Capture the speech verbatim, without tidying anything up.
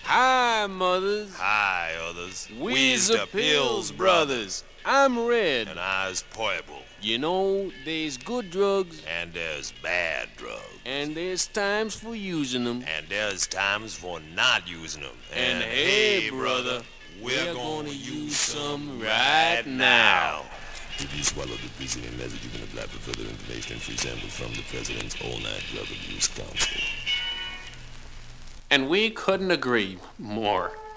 Hi, mothers. Hi, others. We's the Pills Brothers. I'm Red. And I's Poible. You know, there's good drugs. And there's bad drugs. And there's times for using them. And there's times for not using them. And, and hey, brother, we're, we're gonna use some right now. If you swallow the preceding message, you can apply for further information and free samples from the President's All-Night Drug Abuse Council. And we couldn't agree more.